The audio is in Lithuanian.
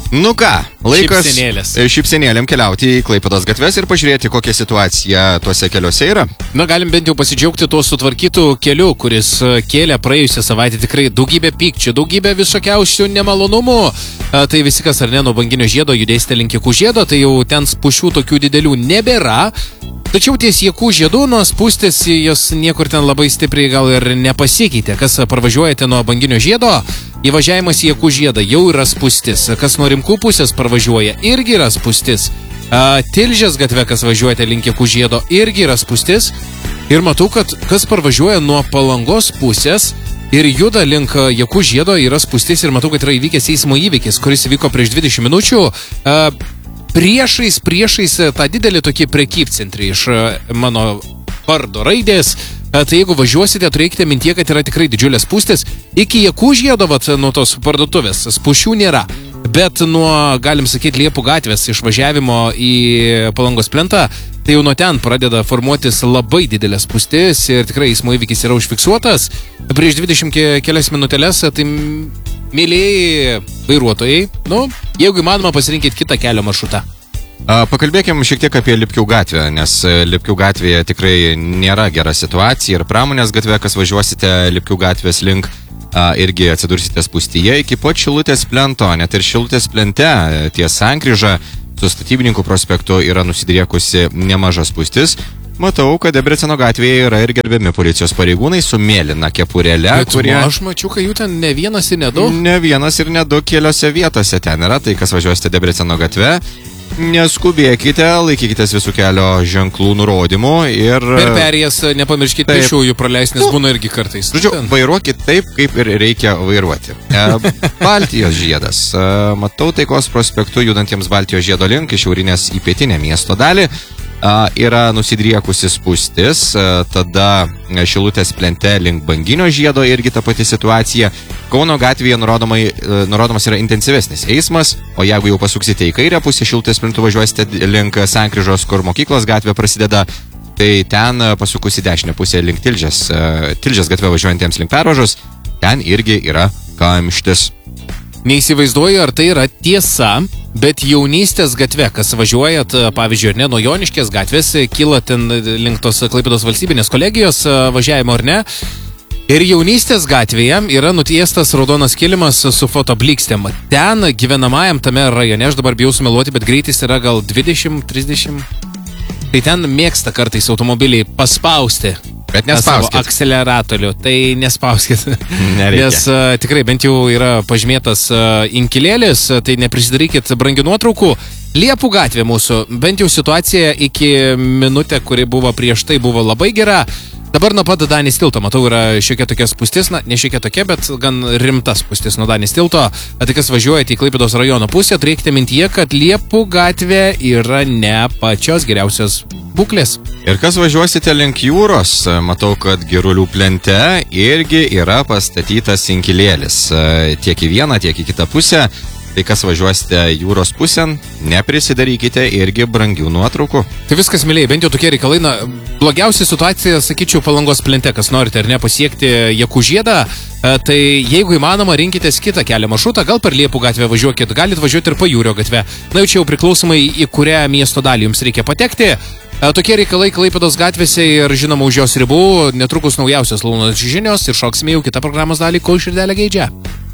Nu ką, laikas šypsenėlėm keliauti į Klaipėdos gatves ir pažiūrėti, kokia situacija tuose keliuose yra. Na, galim bent jau pasidžiaugti tuo sutvarkytų keliu, kuris kėlė praėjusią savaitę tikrai daugybę pykčių, daugybę visokiausių nemalonumų. Tai visi, kas ar ne nuo Banginio žiedo judėsite link Jakų žiedo, tai jau ten spūšių tokių didelių nebėra. Tačiau ties Jakų žiedų nuo spūstis jos niekur ten labai stipriai gal ir nepasikeitė. Kas parvažiuojate nuo Banginio žiedo, įvažiavimas į Jakų žiedą jau yra spūstis. Kas nuo Rimkų pusės parvažiuoja, irgi yra spūstis. Tilžės gatve, kas važiuojate link Jakų žiedo, irgi yra spūstis. Ir matau, kad kas parvažiuoja nuo Palangos pusės ir juda link Jakų žiedo, yra spūstis. Ir matau, kad yra įvykęs eismo įvykis, kuris įvyko prieš 20 minučių. Priešais tą didelį tokį prekybcentrį iš mano vardo raidės. Tai jeigu važiuosite, turėkite mintie, kad yra tikrai didžiulės spūstis. Iki Jakų žiedo, nuo tos parduotuvės, spūšių nėra. Bet nuo, galim sakyti, Liepų gatvės išvažiavimo į Palangos plentą, tai jau nuo ten pradeda formuotis labai didelės spūstis ir tikrai eismo įvykis yra užfiksuotas. Prieš 20 kelias minutėlės, tai mėlėjai vairuotojai, jeigu įmanoma, pasirinkit kitą kelio maršrutą. Pakalbėkim šiek tiek apie Lipkių gatvę, nes Lipkių gatvėje tikrai nėra gera situacija ir Pramonės gatvė, kas važiuosite Lipkių gatvės link, irgi atsidursite spūstyje iki pat Šilutės plento, net ir Šilutės plente ties sankryža su Statybininkų prospektu yra nusidriekusi nemaža spūstis. Matau, kad Debreceno gatvėje yra ir gerbiami policijos pareigūnai su mėlyna kepurėle, kurie... Aš mačiau, kad jų ten ne vienas ir ne du. Ne vienas ir ne du keliose vietose ten yra, tai kas važiuosite Debreceno gatve, neskubėkite, laikykitės visų kelio ženklų nurodymų ir... Per perėjas nepamirškite pėsčiųjų praleisti, nes būna irgi kartais. Žodžiu, vairuokit taip, kaip ir reikia vairuoti. Baltijos žiedas. Matau Taikos prospektu judantiems Baltijos žiedo link iš šiaurinės į pietinę miesto dalį. Yra nusidriekusi spūstis, tada Šilutės plente link Banginio žiedo irgi ta pati situacija. Kauno gatvėje nurodomas yra intensyvesnis eismas, o jeigu jau pasuksite į kairę pusę Šilutės plentų važiuosite link sankryžos, kur Mokyklos gatvė prasideda, tai ten pasukus į dešinę pusę link Tilžės gatvė važiuojantiems link Pervažos, ten irgi yra kamštis. Neįsivaizduoju, ar tai yra tiesa, bet Jaunystės gatve, kas važiuojat, pavyzdžiui, ar ne, nuo Joniškės gatvės, kyla ten link tos Klaipėdos valstybinės kolegijos važiavimo, ar ne, ir Jaunystės gatvėje yra nutiestas raudonas kilimas su fotoblikstėm. Ten gyvenamajam tame rajone, aš dabar bijau sumeluoti, bet greitis yra gal 20-30, tai ten mėgsta kartais automobiliai paspausti. Bet nespauskit. Savo akceleratorių, tai nespauskit. Nereikia. Nes tikrai bent jau yra pažymėtas inkilėlis, tai neprisidarykit brangių nuotraukų. Liepų gatvė mūsų, bent jau situacija iki minutę, kuri buvo prieš tai, buvo labai gera. Dabar nuo pat Danės tilto, matau, yra šiokia tokia spūstis, ne šiokia tokia, bet gan rimta spūstis nuo Danės tilto. Tai kas važiuojate į Klaipėdos rajono pusę, turėkite mintyje, kad Liepų gatvė yra ne pačios geriausios būklės. Ir kas važiuosite link jūros, matau, kad Girulių plente irgi yra pastatytas inkilėlis. Tiek į vieną, tiek į kitą pusę. Tai kas važiuosite jūros pusėn, neprisidarykite irgi brangių nuotraukų. Tai viskas, mėlyje, bent jau tokie reikalai. Blogiausia situacija, sakyčiau, Palangos plente, kas norite ar ne pasiekti Jakų žiedą, tai jeigu įmanoma, rinkitės kitą kelio maršrutą, gal per Liepų gatvę važiuokit, galit važiuoti ir Pajūrio gatvę. Jau čia jau priklausomai, į kurią miesto dalį jums reikia patekti. Tokie reikalai Klaipėdos gatvėse ir žinoma už jos ribų. Netrukus naujausios Launos žinios ir šoksime jau kitą programos dalį, ko širdelė geidžia.